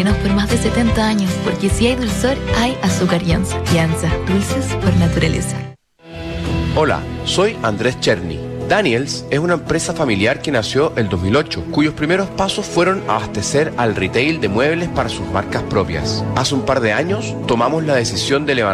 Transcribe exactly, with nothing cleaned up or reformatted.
por más de setenta años, porque si hay dulzor, hay azúcar Yanza. Yanza, dulces por naturaleza. Hola, soy Andrés Cherny. Daniels es una empresa familiar que nació el dos mil ocho, cuyos primeros pasos fueron abastecer al retail de muebles para sus marcas propias. Hace un par de años tomamos la decisión de levantar